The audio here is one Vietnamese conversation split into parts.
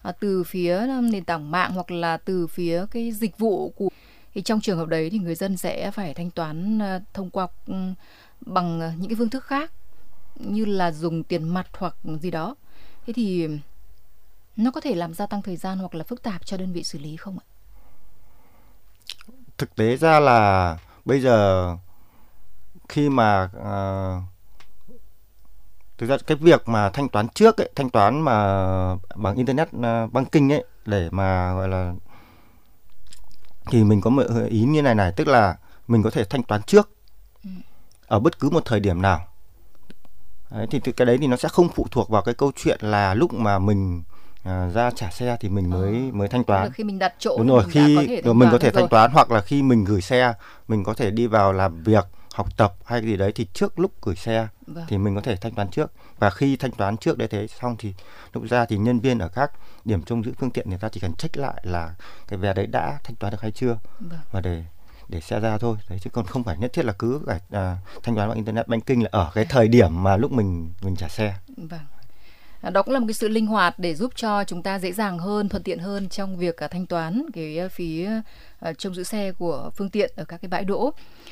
từ phía nền tảng mạng hoặc là từ phía cái dịch vụ của, thì trong trường hợp đấy thì người dân sẽ phải thanh toán thông qua bằng những cái phương thức khác như là dùng tiền mặt hoặc gì đó. Thế thì nó có thể làm gia tăng thời gian hoặc là phức tạp cho đơn vị xử lý không ạ? Thực tế ra là bây giờ khi mà thực ra cái việc mà thanh toán trước ấy, thanh toán mà bằng internet banking ấy, để mà gọi là, thì mình có một ý như này, tức là mình có thể thanh toán trước ở bất cứ một thời điểm nào. Đấy, thì cái đấy thì nó sẽ không phụ thuộc vào cái câu chuyện là lúc mà mình ra trả xe thì mình mới thanh toán. Khi mình đặt chỗ, đúng rồi, khi mình có thể thanh toán, hoặc là khi mình gửi xe, mình có thể đi vào làm việc, học tập hay gì đấy, thì trước lúc gửi xe thì mình có thể thanh toán trước. Và khi thanh toán trước đấy thế xong thì lúc ra thì nhân viên ở các điểm trông giữ phương tiện người ta chỉ cần check lại là cái vé đấy đã thanh toán được hay chưa, và để xe ra thôi. Đấy, chứ còn không phải nhất thiết là cứ phải thanh toán bằng internet banking là ở cái thời điểm mà lúc mình trả xe. Đó cũng là một cái sự linh hoạt để giúp cho chúng ta dễ dàng hơn, thuận tiện hơn trong việc thanh toán cái phí trông giữ xe của phương tiện ở các cái bãi đỗ.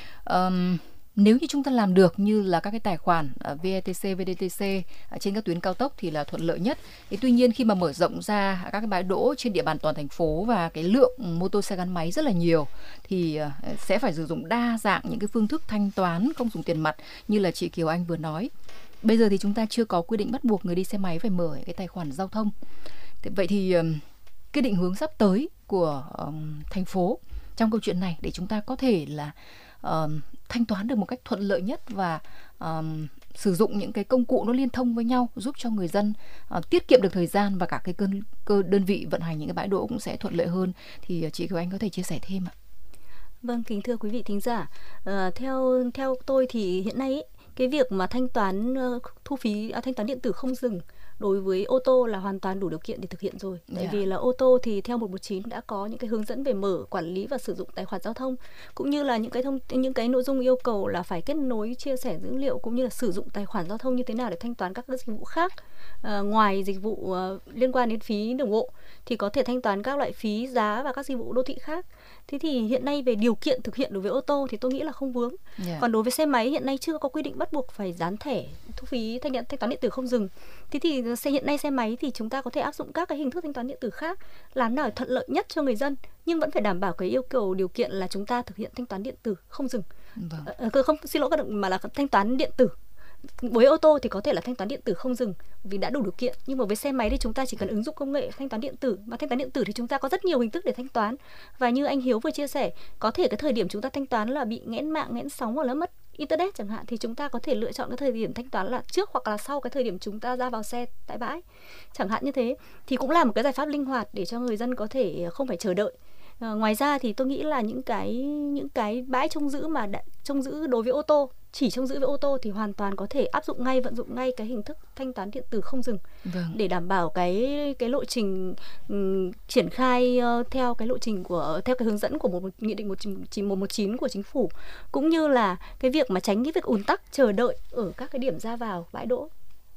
Nếu như chúng ta làm được như là các cái tài khoản VETC, VDTC trên các tuyến cao tốc thì là thuận lợi nhất. Tuy nhiên khi mà mở rộng ra các cái bãi đỗ trên địa bàn toàn thành phố và cái lượng mô tô xe gắn máy rất là nhiều thì sẽ phải sử dụng đa dạng những cái phương thức thanh toán không dùng tiền mặt như là chị Kiều Anh vừa nói. Bây giờ thì chúng ta chưa có quy định bắt buộc người đi xe máy phải mở cái tài khoản giao thông. Vậy thì cái định hướng sắp tới của thành phố trong câu chuyện này để chúng ta có thể là thanh toán được một cách thuận lợi nhất và sử dụng những cái công cụ nó liên thông với nhau, giúp cho người dân tiết kiệm được thời gian và cả cái đơn vị vận hành những cái bãi đỗ cũng sẽ thuận lợi hơn, thì chị Kiều Anh có thể chia sẻ thêm ạ? Vâng, kính thưa quý vị thính giả, theo tôi thì hiện nay cái việc mà thanh toán thu phí thanh toán điện tử không dừng đối với ô tô là hoàn toàn đủ điều kiện để thực hiện rồi. Tại vì là ô tô thì theo 119 đã có những cái hướng dẫn về mở, quản lý và sử dụng tài khoản giao thông, cũng như là những cái nội dung yêu cầu là phải kết nối, chia sẻ dữ liệu, cũng như là sử dụng tài khoản giao thông như thế nào để thanh toán các dịch vụ khác. Ngoài dịch vụ liên quan đến phí đường bộ thì có thể thanh toán các loại phí giá và các dịch vụ đô thị khác. Thế thì hiện nay về điều kiện thực hiện đối với ô tô thì tôi nghĩ là không vướng. Còn đối với xe máy hiện nay chưa có quy định bắt buộc phải dán thẻ thu phí thanh toán điện tử không dừng. Thế thì hiện nay xe máy thì chúng ta có thể áp dụng các cái hình thức thanh toán điện tử khác, làm nào thuận lợi nhất cho người dân, nhưng vẫn phải đảm bảo cái yêu cầu điều kiện là chúng ta thực hiện thanh toán điện tử không dừng. Mà là thanh toán điện tử. Với ô tô thì có thể là thanh toán điện tử không dừng vì đã đủ điều kiện, nhưng mà với xe máy thì chúng ta chỉ cần ứng dụng công nghệ thanh toán điện tử. Mà thanh toán điện tử thì chúng ta có rất nhiều hình thức để thanh toán, và như anh Hiếu vừa chia sẻ, có thể cái thời điểm chúng ta thanh toán là bị nghẽn mạng, nghẽn sóng hoặc là mất internet chẳng hạn, thì chúng ta có thể lựa chọn cái thời điểm thanh toán là trước hoặc là sau cái thời điểm chúng ta ra vào xe tại bãi chẳng hạn. Như thế thì cũng là một cái giải pháp linh hoạt để cho người dân có thể không phải chờ đợi. Ngoài ra thì tôi nghĩ là những cái bãi trông giữ mà trông giữ đối với ô tô, chỉ trông giữ với ô tô thì hoàn toàn có thể áp dụng ngay, vận dụng ngay cái hình thức thanh toán điện tử không dừng. Để đảm bảo cái lộ trình triển khai theo cái lộ trình theo cái hướng dẫn của một nghị định 119 của chính phủ, cũng như là cái việc mà tránh cái việc ùn tắc chờ đợi ở các cái điểm ra vào bãi đỗ.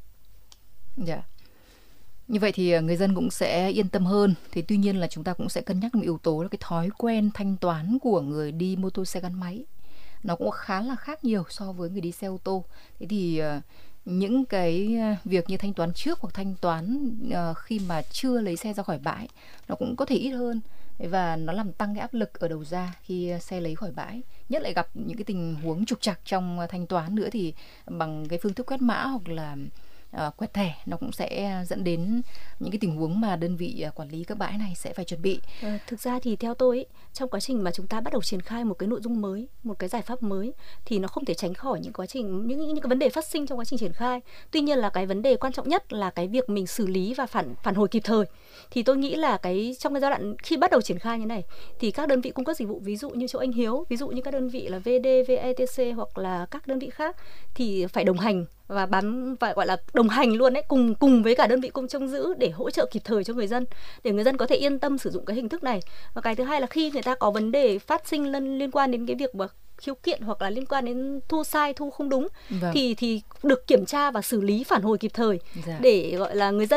Như vậy thì người dân cũng sẽ yên tâm hơn. Thì tuy nhiên là chúng ta cũng sẽ cân nhắc một yếu tố là cái thói quen thanh toán của người đi mô tô xe gắn máy. Nó cũng khá là khác nhiều so với người đi xe ô tô. Thế thì những cái việc như thanh toán trước hoặc thanh toán khi mà chưa lấy xe ra khỏi bãi nó cũng có thể ít hơn, và nó làm tăng cái áp lực ở đầu ra khi xe lấy khỏi bãi. Nhất lại gặp những cái tình huống trục trặc trong thanh toán nữa thì bằng cái phương thức quét mã hoặc là quẹt thẻ, nó cũng sẽ dẫn đến những cái tình huống mà đơn vị quản lý các bãi này sẽ phải chuẩn bị. Thực ra thì theo tôi trong quá trình mà chúng ta bắt đầu triển khai một cái nội dung mới, một cái giải pháp mới, thì nó không thể tránh khỏi những cái vấn đề phát sinh trong quá trình triển khai. Tuy nhiên là cái vấn đề quan trọng nhất là cái việc mình xử lý và phản hồi kịp thời. Thì tôi nghĩ là trong cái giai đoạn khi bắt đầu triển khai như này thì các đơn vị cung cấp dịch vụ, ví dụ như chỗ anh Hiếu, ví dụ như các đơn vị là VD, VETC hoặc là các đơn vị khác, thì phải đồng hành và phải gọi là đồng hành luôn cùng với cả đơn vị cung trông giữ để hỗ trợ kịp thời cho người dân, để người dân có thể yên tâm sử dụng cái hình thức này. Và cái thứ hai là khi người ta có vấn đề phát sinh liên quan đến cái việc mà khiếu kiện hoặc là liên quan đến thu sai, thu không đúng, thì được kiểm tra và xử lý, phản hồi kịp thời để gọi là người dân